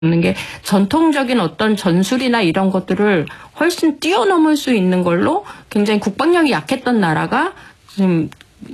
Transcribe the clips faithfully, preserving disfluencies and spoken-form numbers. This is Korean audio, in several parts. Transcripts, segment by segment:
있는 게 전통적인 어떤 전술이나 이런 것들을 훨씬 뛰어넘을 수 있는 걸로 굉장히 국방력이 약했던 나라가 지금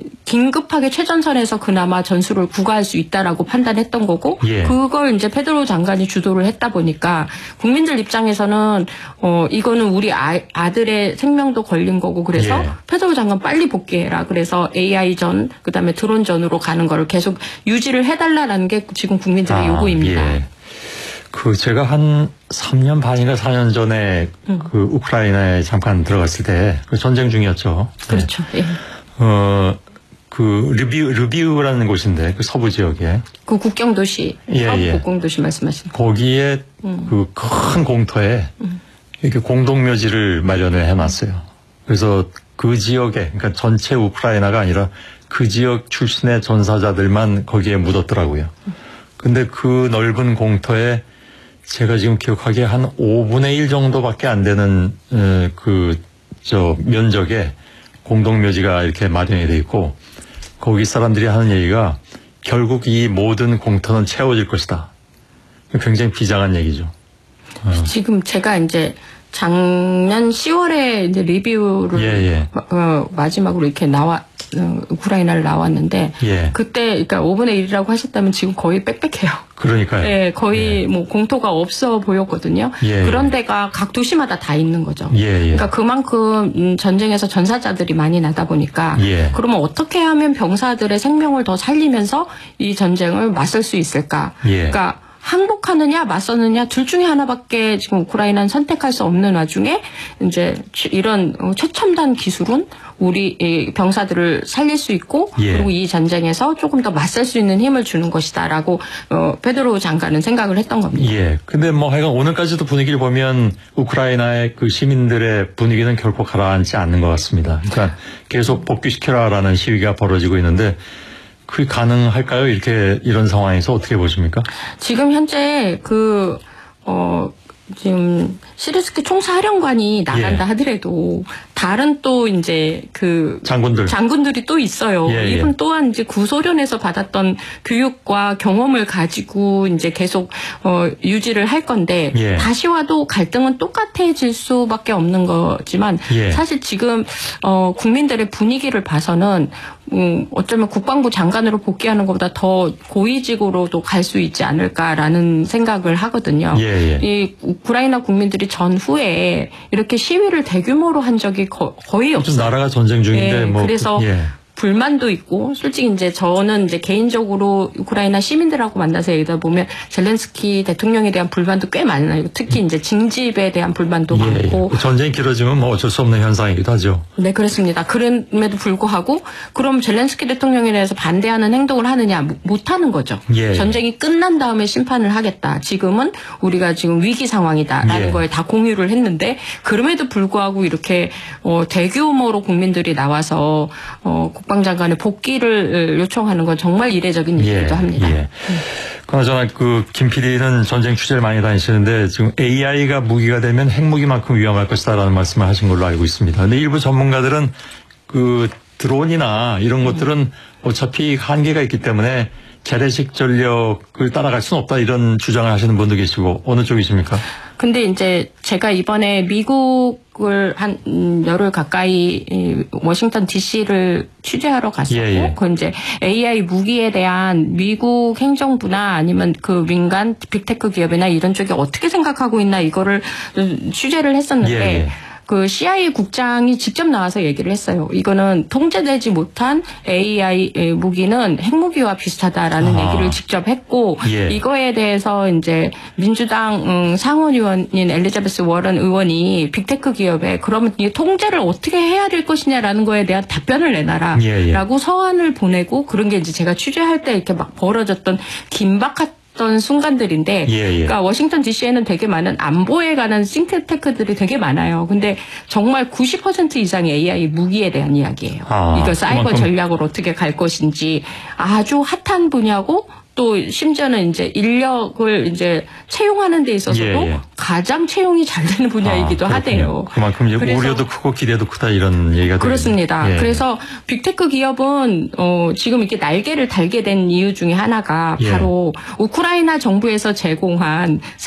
긴급하게 최전선에서 그나마 전술을 구가할 수 있다라고 판단했던 거고, 예. 그걸 이제 페드로 장관이 주도를 했다 보니까 국민들 입장에서는 어 이거는 우리 아, 아들의 생명도 걸린 거고, 그래서 예. 페드로 장관 빨리 복귀해라. 그래서 에이아이전 그다음에 드론전으로 가는 거를 계속 유지를 해달라는 게 지금 국민들의 아, 요구입니다. 예. 그 제가 한 삼 년 반이나 사 년 전에 음. 그 우크라이나에 잠깐 들어갔을 때 그 전쟁 중이었죠. 그렇죠. 예. 어, 그 르비우 르비우라는 곳인데 그 서부 지역에 그 국경 도시, 예, 서부 예. 국경 도시 말씀하시는 거기에 음. 그 큰 공터에 음. 이렇게 공동묘지를 마련을 해놨어요. 그래서 그 지역에, 그러니까 전체 우크라이나가 아니라 그 지역 출신의 전사자들만 거기에 묻었더라고요. 근데 그 넓은 공터에 제가 지금 기억하기에 한 오분의 일 정도밖에 안 되는 그 저 면적에 공동묘지가 이렇게 마련이 돼 있고, 거기 사람들이 하는 얘기가 결국 이 모든 공터는 채워질 것이다. 굉장히 비장한 얘기죠. 어. 지금 제가 이제 작년 시월에 이제 리뷰를 예, 예. 어, 마지막으로 이렇게 나와 어, 우크라이나를 나왔는데 예. 그때 그러니까 오분의 일이라고 하셨다면 지금 거의 빽빽해요. 그러니까요. 예, 거의 예. 뭐 공터가 없어 보였거든요. 예, 그런 데가 각 도시마다 다 있는 거죠. 예, 예. 그러니까 그만큼 전쟁에서 전사자들이 많이 나다 보니까 예. 그러면 어떻게 하면 병사들의 생명을 더 살리면서 이 전쟁을 맞설 수 있을까? 예. 그러니까 항복하느냐 맞서느냐 둘 중에 하나밖에 지금 우크라이나는 선택할 수 없는 와중에 이제 이런 최첨단 기술은 우리 병사들을 살릴 수 있고 예. 그리고 이 전쟁에서 조금 더 맞설 수 있는 힘을 주는 것이다라고 어, 페드로 장관은 생각을 했던 겁니다. 예. 근데 뭐 하여간 오늘까지도 분위기를 보면 우크라이나의 그 시민들의 분위기는 결코 가라앉지 않는 것 같습니다. 그러니까 계속 복귀시켜라라는 시위가 벌어지고 있는데 그게 가능할까요? 이렇게 이런 상황에서 어떻게 보십니까? 지금 현재 그 어 지금 시르스키 총사령관이 나간다 예. 하더라도 다른 또 이제 그 장군들 장군들이 또 있어요. 예, 이분 예. 또한 이제 구소련에서 받았던 교육과 경험을 가지고 이제 계속 어 유지를 할 건데 예. 다시 와도 갈등은 똑같아질 수밖에 없는 거지만 예. 사실 지금 어 국민들의 분위기를 봐서는 음 어쩌면 국방부 장관으로 복귀하는 것보다 더 고위직으로도 갈 수 있지 않을까라는 생각을 하거든요. 예, 예. 이 우크라이나 국민들이 전후에 이렇게 시위를 대규모로 한 적이 거, 거의 없어요. 나라가 전쟁 중인데 예, 뭐 그래서 예. 불만도 있고, 솔직히 이제 저는 이제 개인적으로 우크라이나 시민들하고 만나서 얘기하다 보면 젤렌스키 대통령에 대한 불만도 꽤 많아요. 특히 이제 징집에 대한 불만도 예, 많고. 예. 전쟁이 길어지면 뭐 어쩔 수 없는 현상이기도 하죠. 네, 그렇습니다. 그럼에도 불구하고 그럼 젤렌스키 대통령에 대해서 반대하는 행동을 하느냐? 못하는 거죠. 예, 전쟁이 끝난 다음에 심판을 하겠다. 지금은 우리가 지금 위기 상황이다라는 예. 거에 다 공유를 했는데 그럼에도 불구하고 이렇게 어, 대규모로 국민들이 나와서 어, 국방장관의 복귀를 요청하는 건 정말 이례적인 일이기도 예, 합니다. 예. 그나저나 그 김 피디는 전쟁 취재를 많이 다니시는데 지금 에이아이가 무기가 되면 핵무기만큼 위험할 것이다라는 말씀을 하신 걸로 알고 있습니다. 근데 일부 전문가들은 그 드론이나 이런 것들은 어차피 한계가 있기 때문에 재래식 전력을 따라갈 수는 없다 이런 주장을 하시는 분도 계시고 어느 쪽이십니까? 근데 이제 제가 이번에 미국을 한 열흘 가까이 워싱턴 디씨를 취재하러 갔었고, 예, 예. 그 이제 에이아이 무기에 대한 미국 행정부나 아니면 그 민간 빅테크 기업이나 이런 쪽이 어떻게 생각하고 있나 이거를 취재를 했었는데. 예, 예. 그 씨아이에이 국장이 직접 나와서 얘기를 했어요. 이거는 통제되지 못한 에이아이 무기는 핵무기와 비슷하다라는 아. 얘기를 직접 했고 예. 이거에 대해서 이제 민주당 상원의원인 엘리자베스 워런 의원이 빅테크 기업에 그러면 이 통제를 어떻게 해야 될 것이냐라는 거에 대한 답변을 내놔라라고 예, 예. 서한을 보내고 그런 게 이제 제가 취재할 때 이렇게 막 벌어졌던 긴박한 던 순간들인데, 예, 예. 그러니까 워싱턴 디씨에는 되게 많은 안보에 관한 싱크테크들이 되게 많아요. 근데 정말 구십 퍼센트 이상이 에이아이 무기에 대한 이야기예요. 아, 이거 사이버 그만큼... 전략을 어떻게 갈 것인지 아주 핫한 분야고 또 심지어는 이제 인력을 이제 채용하는 데 있어서도 예, 예. 가장 채용이 잘 되는 분야이기도 아, 하대요. 그만큼 이제 그래서 우려도 크고 기대도 크다 이런 얘기가 그렇습니다. 되겠네요. 예. 그래서 빅테크 기업은 어, 지금 이렇게 날개를 달게 된 이유 중에 하나가 예. 바로 우크라이나 정부에서 제공한